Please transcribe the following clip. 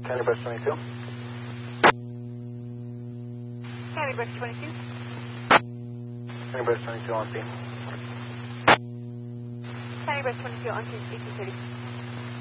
County Bus 22. County Bus 22. County Bus 22 on scene. County Bus 22 on scene, 1830.